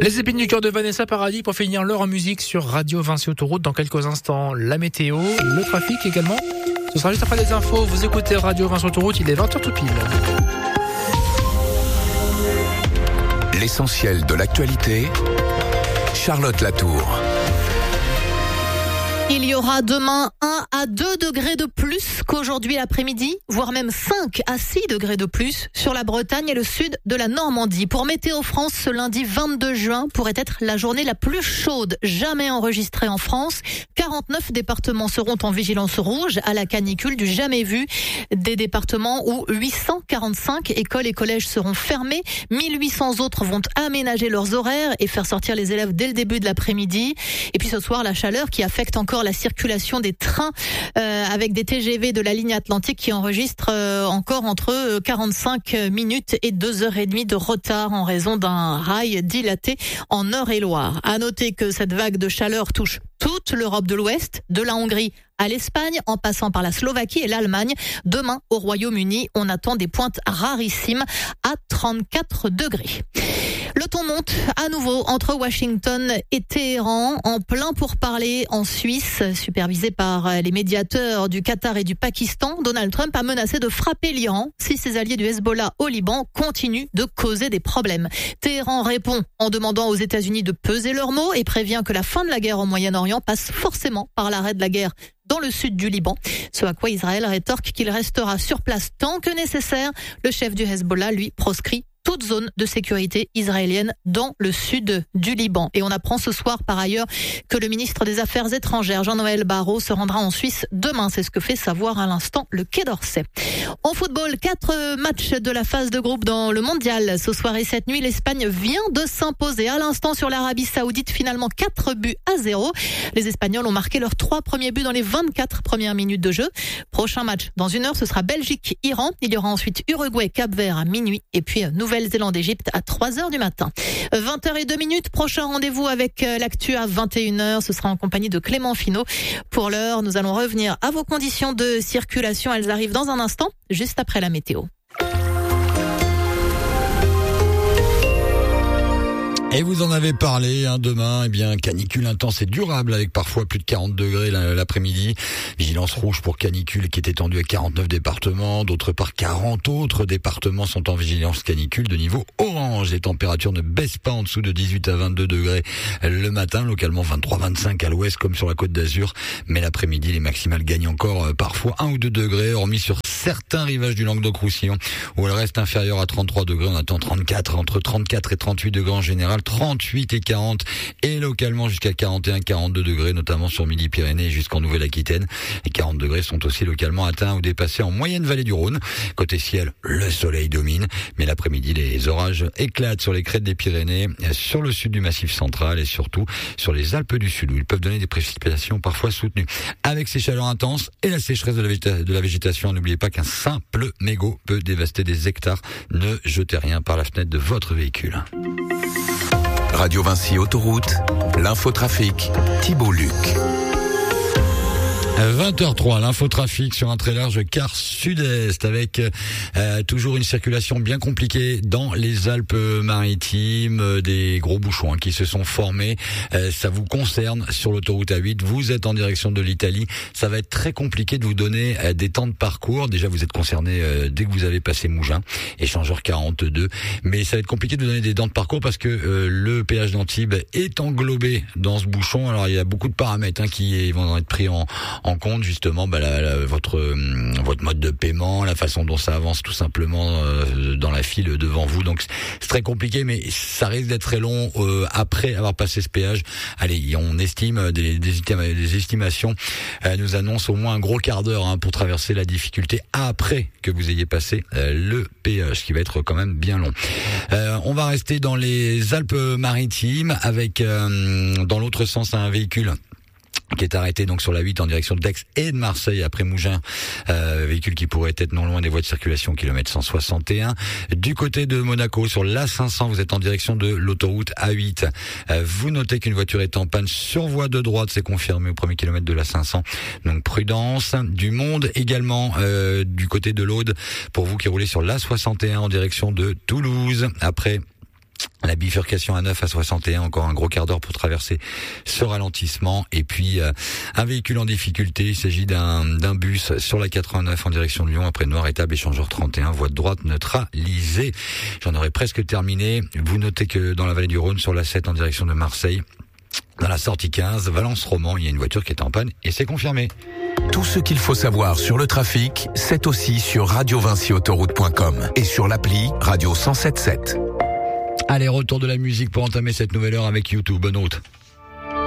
Les épines du cœur de Vanessa Paradis pour finir l'heure en musique sur Radio Vinci Autoroute. Dans quelques instants, la météo, le trafic également. Ce sera juste après les infos. Vous écoutez Radio Vinci Autoroute, il est 20h tout pile. L'essentiel de l'actualité, Charlotte Latour. Il y aura demain 1 à 2 degrés de plus qu'aujourd'hui l'après-midi, voire même 5 à 6 degrés de plus sur la Bretagne et le sud de la Normandie. Pour Météo France, ce lundi 22 juin pourrait être la journée la plus chaude jamais enregistrée en France. 49 départements seront en vigilance rouge à la canicule du jamais vu. Des départements où 845 écoles et collèges seront fermés. 1800 autres vont aménager leurs horaires et faire sortir les élèves dès le début de l'après-midi. Et puis ce soir, la chaleur qui affecte encore la circulation des trains avec des TGV de la ligne Atlantique qui enregistrent encore entre 45 minutes et 2h30 de retard en raison d'un rail dilaté en Eure-et-Loir. À noter que cette vague de chaleur touche toute l'Europe de l'Ouest, de la Hongrie à l'Espagne, en passant par la Slovaquie et l'Allemagne. Demain, au Royaume-Uni, on attend des pointes rarissimes à 34 degrés. Le ton monte à nouveau entre Washington et Téhéran, en plein pourparlers en Suisse, supervisé par les médiateurs du Qatar et du Pakistan. Donald Trump a menacé de frapper l'Iran si ses alliés du Hezbollah au Liban continuent de causer des problèmes. Téhéran répond en demandant aux États-Unis de peser leurs mots et prévient que la fin de la guerre au Moyen-Orient passe forcément par l'arrêt de la guerre dans le sud du Liban. Ce à quoi Israël rétorque qu'il restera sur place tant que nécessaire. Le chef du Hezbollah, lui, proscrit toute zone de sécurité israélienne dans le sud du Liban. Et on apprend ce soir, par ailleurs, que le ministre des Affaires étrangères, Jean-Noël Barrot, se rendra en Suisse demain. C'est ce que fait savoir à l'instant le Quai d'Orsay. En football, 4 matchs de la phase de groupe dans le mondial. Ce soir et cette nuit, l'Espagne vient de s'imposer à l'instant sur l'Arabie Saoudite, finalement 4-0. Les Espagnols ont marqué leurs 3 premiers buts dans les 24 premières minutes de jeu. Prochain match dans 1 heure, ce sera Belgique-Iran. Il y aura ensuite Uruguay-Cap-Vert à minuit et puis Nouvelle-Zélande-Égypte à 3h du matin. 20h02, prochain rendez-vous avec l'actu à 21h. Ce sera en compagnie de Clément Finot. Pour l'heure, nous allons revenir à vos conditions de circulation. Elles arrivent dans un instant, juste après la météo. Et vous en avez parlé, demain, canicule intense et durable avec parfois plus de 40 degrés l'après-midi. Vigilance rouge pour canicule qui est étendue à 49 départements. D'autre part, 40 autres départements sont en vigilance canicule de niveau orange. Les températures ne baissent pas en dessous de 18 à 22 degrés le matin, localement 23-25 à l'ouest comme sur la Côte d'Azur. Mais l'après-midi, les maximales gagnent encore parfois 1 ou 2 degrés, hormis sur certains rivages du Languedoc-Roussillon où elle reste inférieure à 33 degrés. On attend 34, entre 34 et 38 degrés en général. 38 et 40 et localement jusqu'à 41, 42 degrés, notamment sur Midi-Pyrénées jusqu'en Nouvelle-Aquitaine. Les 40 degrés sont aussi localement atteints ou dépassés en moyenne vallée du Rhône. Côté ciel, le soleil domine, mais l'après-midi, les orages éclatent sur les crêtes des Pyrénées, sur le sud du Massif central et surtout sur les Alpes du Sud où ils peuvent donner des précipitations parfois soutenues. Avec ces chaleurs intenses et la sécheresse de la végétation, n'oubliez pas qu'un simple mégot peut dévaster des hectares. Ne jetez rien par la fenêtre de votre véhicule. Radio Vinci Autoroute, l'infotrafic, Thibault Luc. 20h03, l'infotrafic sur un très large quart sud-est avec toujours une circulation bien compliquée dans les Alpes-Maritimes, des gros bouchons qui se sont formés. Ça vous concerne sur l'autoroute A8, vous êtes en direction de l'Italie. Ça va être très compliqué de vous donner des temps de parcours. Déjà, vous êtes concerné dès que vous avez passé Mougins, échangeur 42. Mais ça va être compliqué de vous donner des temps de parcours parce que le péage d'Antibes est englobé dans ce bouchon. Alors, il y a beaucoup de paramètres qui vont être pris en compte, justement votre mode de paiement, la façon dont ça avance tout simplement dans la file devant vous. Donc c'est très compliqué, mais ça risque d'être très long après avoir passé ce péage. Allez, on estime des estimations nous annoncent au moins un gros quart d'heure pour traverser la difficulté après que vous ayez passé le péage, ce qui va être quand même bien long. On va rester dans les Alpes-Maritimes avec dans l'autre sens un véhicule qui est arrêté donc sur la 8 en direction d'Aix et de Marseille après Mougins, véhicule qui pourrait être non loin des voies de circulation, kilomètre 161. Du côté de Monaco, sur l'A500, vous êtes en direction de l'autoroute A8. Vous notez qu'une voiture est en panne sur voie de droite, c'est confirmé au premier kilomètre de l'A500. Donc prudence. Du monde également du côté de l'Aude, pour vous qui roulez sur l'A61 en direction de Toulouse. Après La bifurcation A9 à 61, encore un gros quart d'heure pour traverser ce ralentissement. Et puis un véhicule en difficulté, il s'agit d'un bus sur la 89 en direction de Lyon, après noir étape échangeur 31, voie de droite neutralisée. J'en aurais presque terminé. Vous notez que dans la vallée du Rhône, sur la 7 en direction de Marseille, dans la sortie 15, Valence-Romand, il y a une voiture qui est en panne et c'est confirmé. Tout ce qu'il faut savoir sur le trafic, c'est aussi sur radiovinciautoroute.com et sur l'appli Radio 107.7. Allez, retour de la musique pour entamer cette nouvelle heure avec YouTube. Bonne route.